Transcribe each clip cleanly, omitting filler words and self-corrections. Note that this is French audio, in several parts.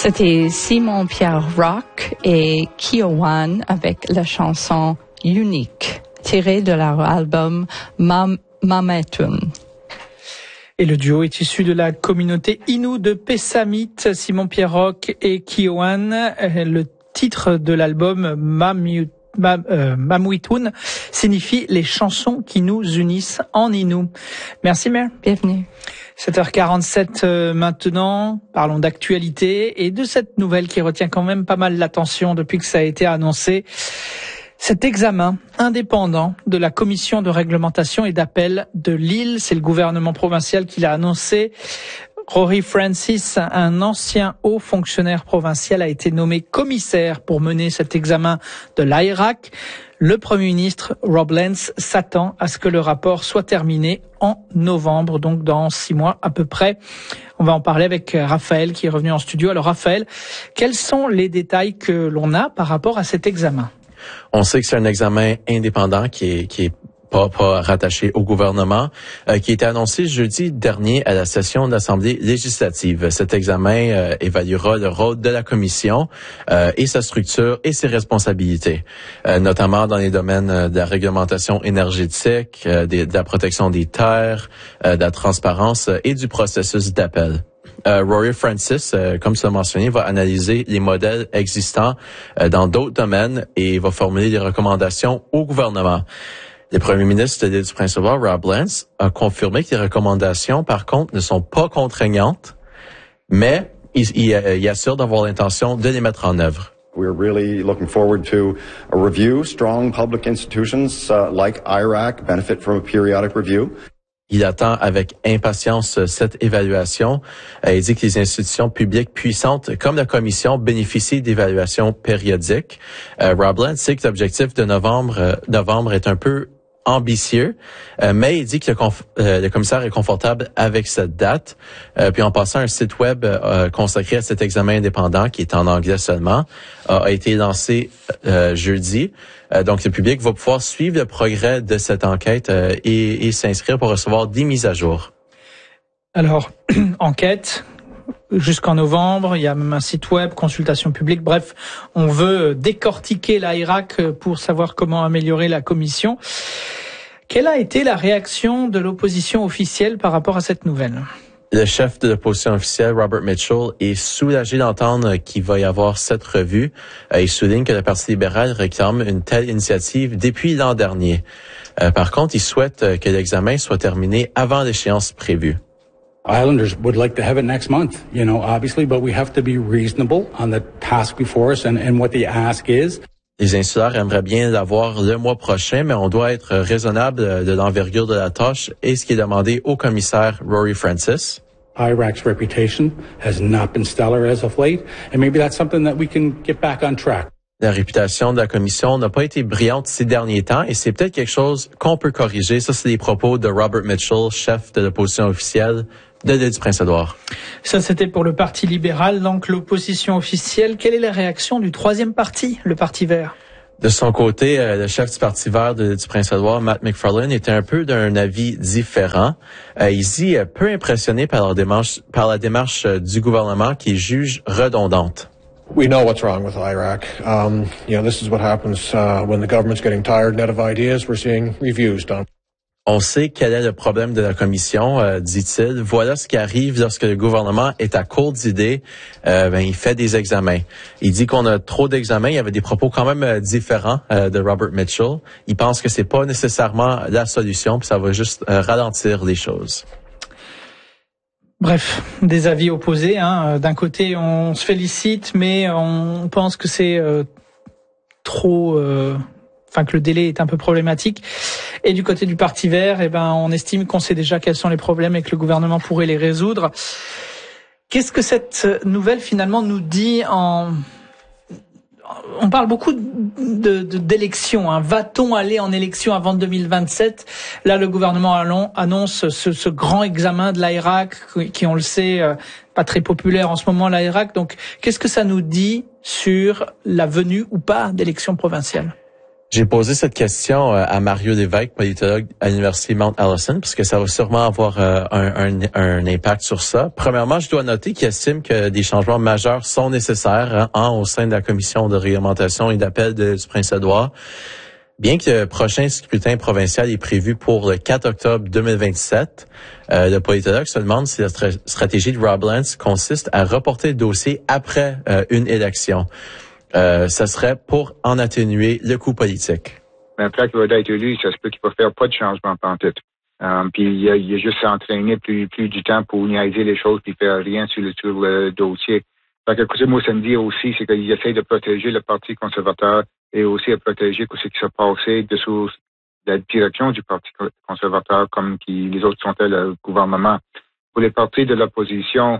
C'était Simon-Pierre Rock et Kiowan avec la chanson Unique, tirée de leur album Mametun. Et le duo est issu de la communauté Innu de Pessamit, Simon-Pierre Rock et Kiowan. Le titre de l'album Mametun signifie les chansons qui nous unissent en Innu. Merci Mère. Bienvenue. 7h47 maintenant, parlons d'actualité et de cette nouvelle qui retient quand même pas mal l'attention depuis que ça a été annoncé. Cet examen indépendant de la commission de réglementation et d'appel de Lille, c'est le gouvernement provincial qui l'a annoncé. Rory Francis, un ancien haut fonctionnaire provincial, a été nommé commissaire pour mener cet examen de l'AIRAC. Le Premier ministre, Rob Lance, s'attend à ce que le rapport soit terminé en novembre, donc dans 6 mois à peu près. On va en parler avec Raphaël qui est revenu en studio. Alors Raphaël, quels sont les détails que l'on a par rapport à cet examen? On sait que c'est un examen indépendant qui est pas rattaché au gouvernement, qui a été annoncé jeudi dernier à la session de l'Assemblée législative. Cet examen évaluera le rôle de la commission et sa structure et ses responsabilités, notamment dans les domaines de la réglementation énergétique, de la protection des terres, de la transparence et du processus d'appel. Rory Francis, comme tu l'as mentionné, va analyser les modèles existants dans d'autres domaines et va formuler des recommandations au gouvernement. Le premier ministre de l'île du Prince-Édouard, Rob Lance, a confirmé que les recommandations, par contre, ne sont pas contraignantes, mais il assure d'avoir l'intention de les mettre en œuvre. We're really looking forward to a review. Strong public institutions like IRAC benefit from a periodic review. Il attend avec impatience cette évaluation. Il dit que les institutions publiques puissantes comme la Commission bénéficient d'évaluations périodiques. Rob Lance sait que l'objectif de novembre est un peu ambitieux, mais il dit que le commissaire est confortable avec cette date. Puis en passant, un site web consacré à cet examen indépendant, qui est en anglais seulement, a été lancé jeudi. Donc le public va pouvoir suivre le progrès de cette enquête et s'inscrire pour recevoir des mises à jour. Alors, enquête jusqu'en novembre, il y a même un site web, consultation publique, bref, on veut décortiquer l'AIRAC pour savoir comment améliorer la commission. Quelle a été la réaction de l'opposition officielle par rapport à cette nouvelle? Le chef de l'opposition officielle, Robert Mitchell, est soulagé d'entendre qu'il va y avoir cette revue. Il souligne que le Parti libéral réclame une telle initiative depuis l'an dernier. Par contre, il souhaite que l'examen soit terminé avant l'échéance prévue. Islanders would like to have it next month, obviously, but we have to be reasonable on the task before us and what the ask is. Les insulaires aimeraient bien l'avoir le mois prochain, mais on doit être raisonnable de l'envergure de la tâche et ce qui est demandé au commissaire Rory Francis. IRAC's reputation has not been stellar as of late, and maybe that's something that we can get back on track. La réputation de la commission n'a pas été brillante ces derniers temps et c'est peut-être quelque chose qu'on peut corriger. Ça, c'est les propos de Robert Mitchell, chef de l'opposition officielle de l'île du Prince-Édouard. Ça, c'était pour le Parti libéral, donc l'opposition officielle. Quelle est la réaction du troisième parti, le Parti vert? De son côté, le chef du Parti vert de l'île du Prince-Édouard, Matt McFarlane, était un peu d'un avis différent. Il dit peu impressionné par la démarche du gouvernement qu'il juge redondante. We know what's wrong with IRAC. This is what happens when the government's getting tired and out of ideas. We're seeing reviews done. On sait quel est le problème de la commission, dit-il. Voilà ce qui arrive lorsque le gouvernement est à court d'idées. Il fait des examens. Il dit qu'on a trop d'examens. Il y avait des propos quand même différents de Robert Mitchell. Il pense que c'est pas nécessairement la solution, puis ça va juste ralentir les choses. Bref, des avis opposés. D'un côté, on se félicite, mais on pense que c'est trop... que le délai est un peu problématique. Et du côté du Parti vert, on estime qu'on sait déjà quels sont les problèmes et que le gouvernement pourrait les résoudre. Qu'est-ce que cette nouvelle finalement nous dit On parle beaucoup d'élections. Va-t-on aller en élection avant 2027? Là, le gouvernement annonce ce grand examen de l'AIRAC, qui, on le sait, pas très populaire en ce moment, l'AIRAC. Donc, qu'est-ce que ça nous dit sur la venue ou pas d'élections provinciales? J'ai posé cette question à Mario Lévesque, politologue à l'Université Mount Allison, parce que ça va sûrement avoir un impact sur ça. Premièrement, je dois noter qu'il estime que des changements majeurs sont nécessaires au sein de la Commission de réglementation et d'appel du Prince-Édouard. Bien que le prochain scrutin provincial est prévu pour le 4 octobre 2027, le politologue se demande si la stratégie de Rob Lance consiste à reporter le dossier après une élection. Ça serait pour en atténuer le coût politique. Mais après qu'il va être élu, ça se peut qu'il va faire pas de changement pantoute. Puis il a juste s'entraîner plus du temps pour niaiser les choses puis faire rien sur le dossier. Fait que moi, ça me dit aussi, c'est qu'il essaie de protéger le Parti conservateur et aussi de protéger ce qui s'est passé dessous la direction du Parti conservateur comme les autres sont le gouvernement. Pour les partis de l'opposition,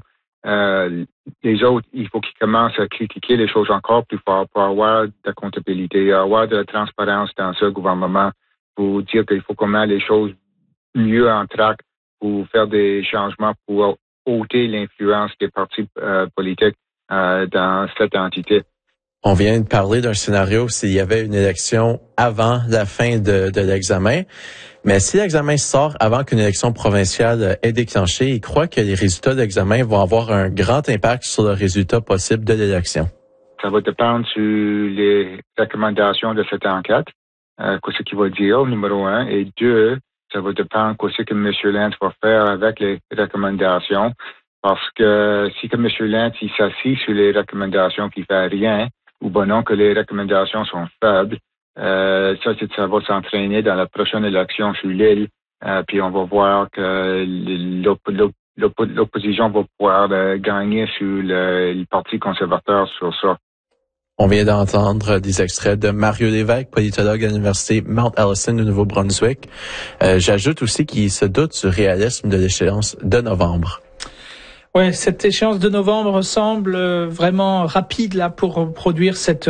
les autres, il faut qu'ils commencent à critiquer les choses encore plus fort pour avoir de la comptabilité, avoir de la transparence dans ce gouvernement, pour dire qu'il faut qu'on mette les choses mieux en track, pour faire des changements, pour ôter l'influence des partis politiques dans cette entité. On vient de parler d'un scénario s'il y avait une élection avant la fin de l'examen. Mais si l'examen sort avant qu'une élection provinciale ait déclenché, il croit que les résultats de l'examen vont avoir un grand impact sur le résultat possible de l'élection. Ça va dépendre sur les recommandations de cette enquête, ce qu'il va dire, numéro 1. Et 2, ça va dépendre ce que M. Lance va faire avec les recommandations. Parce que si que M. Lance il s'assit sur les recommandations qu'il fait rien, ou non que les recommandations sont faibles, ça va s'entraîner dans la prochaine élection sur l'île. Puis on va voir que l'opposition va pouvoir gagner sur le Parti conservateur sur ça. On vient d'entendre des extraits de Mario Lévesque, politologue à l'Université Mount Allison du Nouveau-Brunswick. J'ajoute aussi qu'il se doute du réalisme de l'échéance de novembre. Ouais, cette échéance de novembre semble vraiment rapide là pour produire cet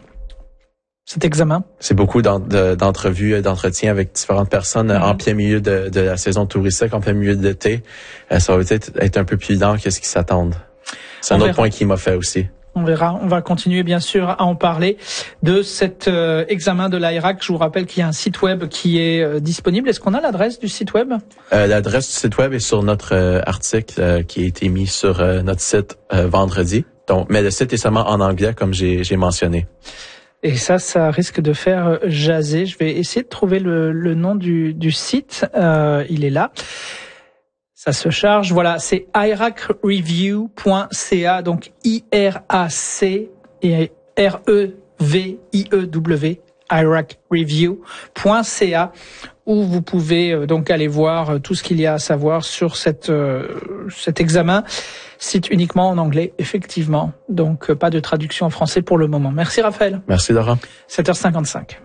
examen. C'est beaucoup d'entrevues et d'entretiens avec différentes personnes en plein milieu de la saison touristique, en plein milieu de l'été. Ça va peut-être être un peu plus lent que ce qu'ils s'attendent. C'est un autre point qui m'a fait aussi. On verra. On va continuer, bien sûr, à en parler de cet examen de l'IRAC. Je vous rappelle qu'il y a un site web qui est disponible. Est-ce qu'on a l'adresse du site web? L'adresse du site web est sur notre article qui a été mis sur notre site vendredi. Donc, mais le site est seulement en anglais, comme j'ai mentionné. Et ça risque de faire jaser. Je vais essayer de trouver le nom du site. Il est là. Ça se charge. Voilà, c'est iracreview.ca, donc IRAC et REVIEW, iracreview.ca, où vous pouvez donc aller voir tout ce qu'il y a à savoir sur cet examen. Site uniquement en anglais, effectivement. Donc pas de traduction en français pour le moment. Merci Raphaël. Merci Laurent. 7h55.